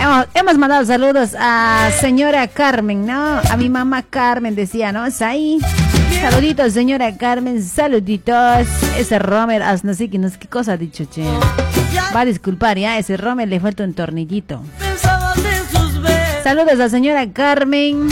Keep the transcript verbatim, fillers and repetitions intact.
hemos, hemos mandado saludos a señora Carmen, ¿no? A mi mamá Carmen decía, ¿no? Es ahí. Saluditos, señora Carmen, saluditos. Ese Romer, no sé qué, no sé qué cosa ha dicho, che. Va a disculpar, ya, ese Romer le falta un tornillito. Saludos a señora Carmen.